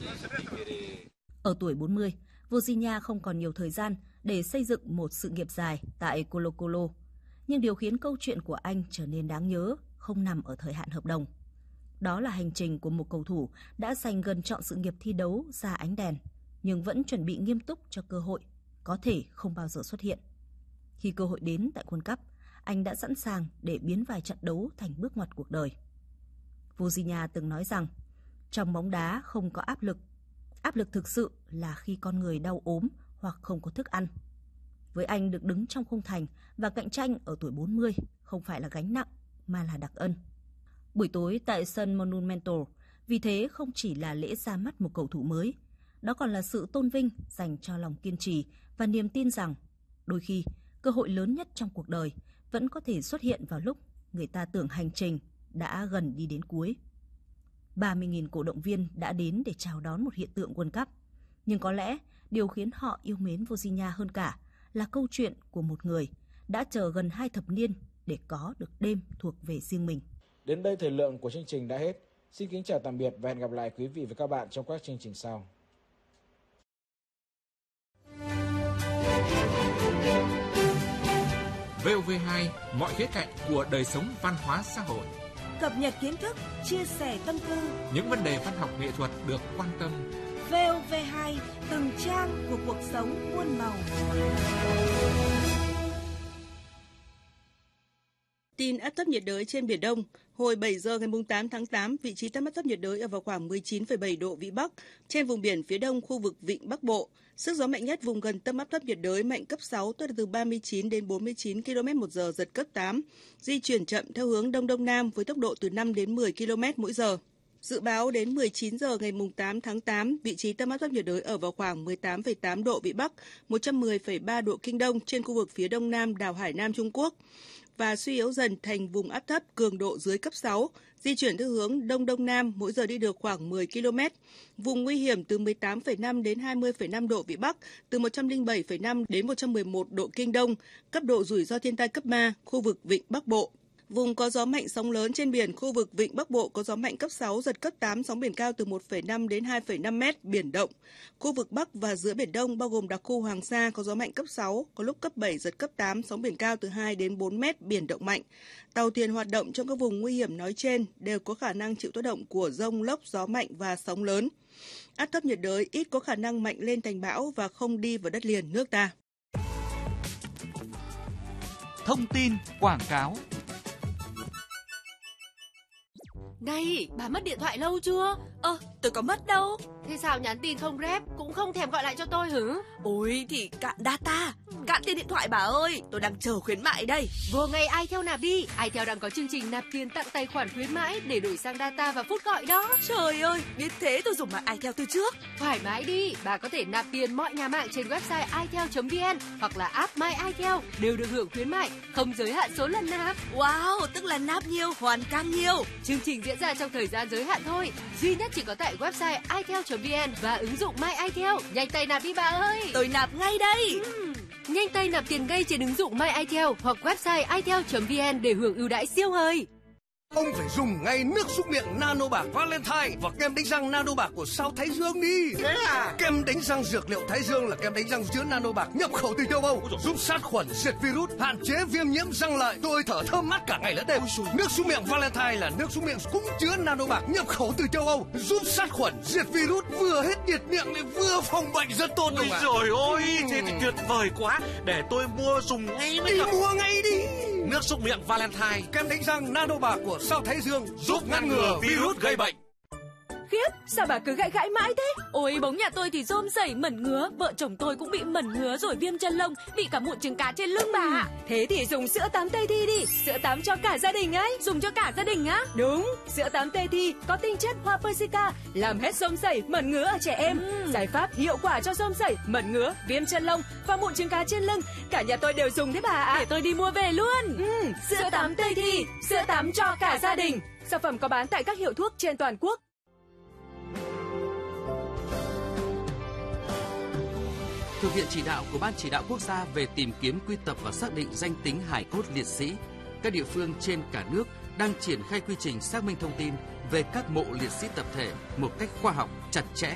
Ở tuổi 40, Virginia không còn nhiều thời gian để xây dựng một sự nghiệp dài tại Colo-Colo. Nhưng điều khiến câu chuyện của anh trở nên đáng nhớ không nằm ở thời hạn hợp đồng. Đó là hành trình của một cầu thủ đã dành gần trọn sự nghiệp thi đấu ra ánh đèn, nhưng vẫn chuẩn bị nghiêm túc cho cơ hội, có thể không bao giờ xuất hiện. Khi cơ hội đến tại World Cup, anh đã sẵn sàng để biến vài trận đấu thành bước ngoặt cuộc đời. Virginia từng nói rằng, trong bóng đá không có áp lực. Áp lực thực sự là khi con người đau ốm hoặc không có thức ăn. Với anh, được đứng trong khung thành và cạnh tranh ở tuổi 40 không phải là gánh nặng mà là đặc ân. Buổi tối tại sân Monumento vì thế không chỉ là lễ ra mắt một cầu thủ mới, đó còn là sự tôn vinh dành cho lòng kiên trì và niềm tin rằng đôi khi cơ hội lớn nhất trong cuộc đời vẫn có thể xuất hiện vào lúc người ta tưởng hành trình đã gần đi đến cuối. 30.000 cổ động viên đã đến để chào đón một hiện tượng World Cup. Nhưng có lẽ điều khiến họ yêu mến Virginia hơn cả là câu chuyện của một người đã chờ gần 2 thập niên để có được đêm thuộc về riêng mình. Đến đây thời lượng của chương trình đã hết. Xin kính chào tạm biệt và hẹn gặp lại quý vị và các bạn trong các chương trình sau. VOV2, mọi khía cạnh của đời sống văn hóa xã hội. Cập nhật kiến thức, chia sẻ tâm tư. Những vấn đề văn học nghệ thuật được quan tâm. VOV2, từng trang của cuộc sống muôn màu. Tin áp thấp nhiệt đới trên Biển Đông. Hồi 7 giờ ngày 8 tháng 8, vị trí tâm áp thấp nhiệt đới ở vào khoảng 19,7 độ Vĩ Bắc, trên vùng biển phía đông khu vực Vịnh Bắc Bộ. Sức gió mạnh nhất vùng gần tâm áp thấp nhiệt đới mạnh cấp 6, tức là từ 39 đến 49 km/h, giật cấp 8, di chuyển chậm theo hướng Đông Đông Nam với tốc độ từ 5 đến 10 km/h. Dự báo đến 19 giờ ngày 8 tháng 8, vị trí tâm áp thấp nhiệt đới ở vào khoảng 18,8 độ Vĩ Bắc, 110,3 độ Kinh Đông trên khu vực phía đông nam đảo Hải Nam Trung Quốc và suy yếu dần thành vùng áp thấp cường độ dưới cấp 6, di chuyển theo hướng Đông Đông Nam, mỗi giờ đi được khoảng 10 km. Vùng nguy hiểm từ 18,5 đến 20,5 độ Vĩ Bắc, từ 107,5 đến 111 độ Kinh Đông, cấp độ rủi ro thiên tai cấp 3, khu vực Vịnh Bắc Bộ. Vùng có gió mạnh sóng lớn trên biển, khu vực Vịnh Bắc Bộ có gió mạnh cấp 6, giật cấp 8, sóng biển cao từ 1,5 đến 2,5 mét, biển động. Khu vực Bắc và giữa Biển Đông bao gồm đặc khu Hoàng Sa có gió mạnh cấp 6, có lúc cấp 7, giật cấp 8, sóng biển cao từ 2 đến 4 mét, biển động mạnh. Tàu thuyền hoạt động trong các vùng nguy hiểm nói trên đều có khả năng chịu tác động của dông lốc, gió mạnh và sóng lớn. Áp thấp nhiệt đới ít có khả năng mạnh lên thành bão và không đi vào đất liền nước ta. Thông tin quảng cáo. Này, bà mất điện thoại lâu chưa? Tôi có mất đâu. Thế sao nhắn tin không rep, cũng không thèm gọi lại cho tôi hử? Ôi thì cạn data, cạn tiền điện thoại bà ơi, tôi đang chờ khuyến mại đây. Vô ngay iTel nạp đi, iTel đang có chương trình nạp tiền tặng tài khoản khuyến mãi để đổi sang data và phút gọi đó. Trời ơi, biết thế tôi dùng mạng iTel từ trước. Thoải mái đi, bà có thể nạp tiền mọi nhà mạng trên website itel.vn hoặc là app My iTel đều được hưởng khuyến mại, không giới hạn số lần nạp. Wow, tức là nạp nhiều, hoàn càng nhiều. Chương trình diễn ra trong thời gian giới hạn thôi, duy nhất chỉ có tại website itel.vn và ứng dụng My iTel. Nhanh tay nạp đi bà ơi. Tôi nạp ngay đây. Nhanh tay nạp tiền ngay trên ứng dụng My iTel hoặc website itel.vn để hưởng ưu đãi siêu hời. Ông phải dùng ngay nước súc miệng Nano Bạc Valentine và kem đánh răng Nano Bạc của Sao Thái Dương đi. Thế à? Kem đánh răng dược liệu Thái Dương là kem đánh răng chứa Nano Bạc nhập khẩu từ châu Âu, giúp sát khuẩn, diệt virus, hạn chế viêm nhiễm răng lợi. Tôi thở thơm mát cả ngày lẫn đêm. Nước súc miệng Valentine là nước súc miệng cũng chứa Nano Bạc nhập khẩu từ châu Âu, giúp sát khuẩn, diệt virus, vừa hết nhiệt miệng lại vừa phòng bệnh, rất tốt đúng không ạ? Trời ơi, thế thì tuyệt vời quá. Để tôi mua dùng ngay mới được. Mua ngay đi. Nước súc miệng Valentine, kem đánh răng Nano Bạc của Sao Thái Dương giúp ngăn ngừa virus gây bệnh. Khiếp, sao bà cứ gãi mãi thế? Ôi, bóng nhà tôi thì rôm rẩy mẩn ngứa, vợ chồng tôi cũng bị mẩn ngứa rồi viêm chân lông, bị cả mụn trứng cá trên lưng bà ạ. Thế thì dùng sữa tắm Tây Thi đi, sữa tắm cho cả gia đình ấy. Dùng cho cả gia đình á? Đúng, sữa tắm Tây Thi có tinh chất hoa persica, làm hết rôm rẩy, mẩn ngứa ở trẻ em. Giải pháp hiệu quả cho rôm rẩy, mẩn ngứa, viêm chân lông và mụn trứng cá trên lưng. Cả nhà tôi đều dùng thế bà ạ. Để tôi đi mua về luôn. Sữa tắm Tây Thi, sữa tắm cho cả gia đình. Sản phẩm có bán tại các hiệu thuốc trên toàn quốc. Thực hiện chỉ đạo của Ban Chỉ đạo Quốc gia về tìm kiếm, quy tập và xác định danh tính hài cốt liệt sĩ, các địa phương trên cả nước đang triển khai quy trình xác minh thông tin về các mộ liệt sĩ tập thể một cách khoa học, chặt chẽ,